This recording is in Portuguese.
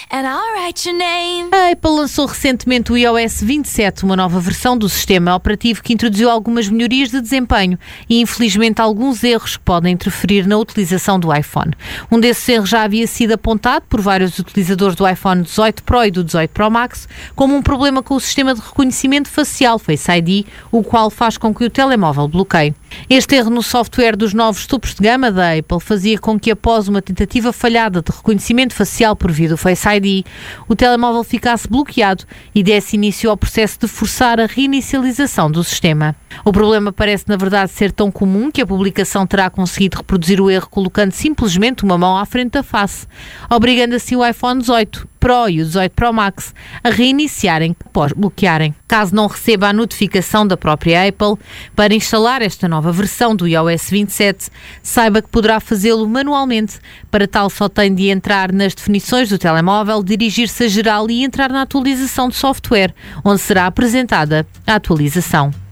and I'll write your name. A Apple lançou recentemente o iOS 27, uma nova versão do sistema operativo que introduziu algumas melhorias de desempenho e, infelizmente, alguns erros que podem interferir na utilização do iPhone. Um desses erros já havia sido apontado por vários utilizadores do iPhone 18 Pro e do 18 Pro Max como um problema com o sistema de reconhecimento facial Face ID, o qual faz com que o telemóvel bloqueie. Este erro no software dos novos topos de gama da Apple fazia com que, após uma tentativa falhada de reconhecimento facial por via do Face ID, o telemóvel ficasse bloqueado e desse início ao processo de forçar a reinicialização do sistema. O problema parece, na verdade, ser tão comum que a publicação terá conseguido reproduzir o erro colocando simplesmente uma mão à frente da face, obrigando assim o iPhone 18 Pro e o 18 Pro Max a reiniciarem após bloquearem. Caso não receba a notificação da própria Apple para instalar esta nova versão do iOS 27, saiba que poderá fazê-lo manualmente. Para tal, só tem de entrar nas definições do telemóvel, dirigir-se a geral e entrar na atualização de software, onde será apresentada a atualização.